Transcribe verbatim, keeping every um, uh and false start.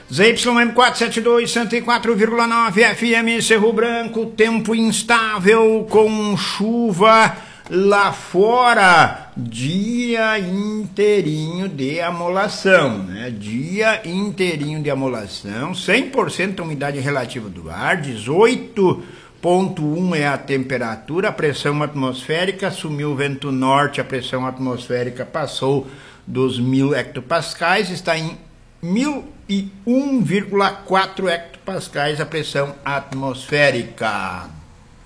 Z Y M quatrocentos e setenta e dois, cento e quatro vírgula nove F M, Cerro Branco, tempo instável com chuva lá fora, dia inteirinho de amolação, né? Dia inteirinho de amolação, cem por cento a umidade relativa do ar, dezoito vírgula um é a temperatura, a pressão atmosférica, sumiu o vento norte, a pressão atmosférica passou dos mil hectopascais, está em mil e um vírgula quatro hectopascais a pressão atmosférica.